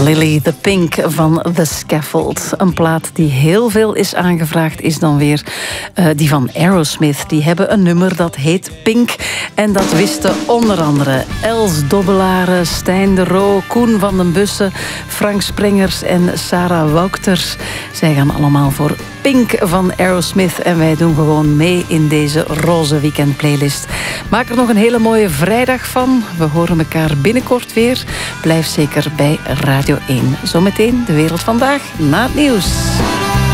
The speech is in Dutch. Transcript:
Lily the Pink van The Scaffold. Een plaat die heel veel is aangevraagd is dan weer die van Aerosmith. Die hebben een nummer dat heet Pink. En dat wisten onder andere Els Dobbelare, Stijn de Roo, Koen van den Bussen, Frank Sprengers en Sarah Wouters. Zij gaan allemaal voor Pink van Aerosmith. En wij doen gewoon mee in deze roze weekendplaylist. Maak er nog een hele mooie vrijdag van. We horen elkaar binnenkort weer. Blijf zeker bij Radio 1. Zometeen de wereld vandaag na het nieuws.